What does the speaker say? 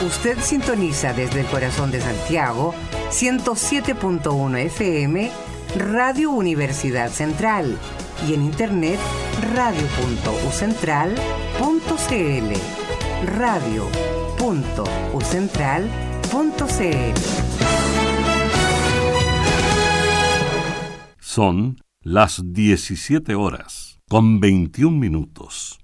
Usted sintoniza desde el corazón de Santiago 107.1 FM Radio Universidad Central y en internet radio.ucentral.cl radio.ucentral.cl. Son las 17 horas con 21 minutos.